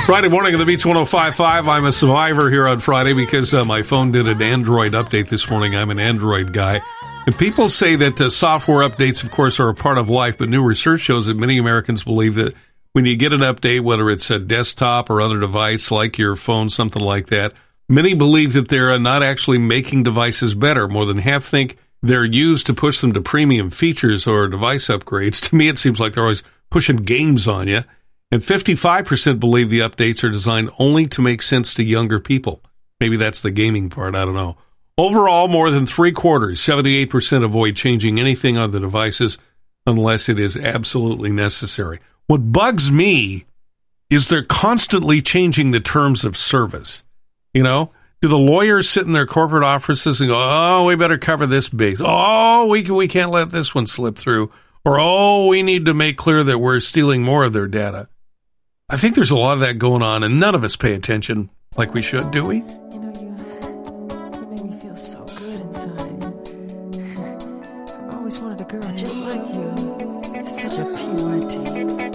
Friday morning at the Beach 105.5. I'm a survivor here on Friday because my phone did an Android update this morning. I'm an Android guy. And people say that software updates, of course, are a part of life, but new research shows that many Americans believe that when you get an update, whether it's a desktop or other device like your phone, something like that, many believe that they're not actually making devices better. More than half think they're used to push them to premium features or device upgrades. To me, it seems like they're always pushing games on you. And 55% believe the updates are designed only to make sense to younger people. Maybe that's the gaming part, I don't know. Overall, more than three-quarters, 78% avoid changing anything on the devices unless it is absolutely necessary. What bugs me is they're constantly changing the terms of service. You know, do the lawyers sit in their corporate offices and go, oh, we better cover this base. Oh, we can't let this one slip through. Or, oh, we need to make clear that we're stealing more of their data. I think there's a lot of that going on, and none of us pay attention like we should, do we? You know, you make me feel so good inside. I've always wanted a girl just like you. Such a purity.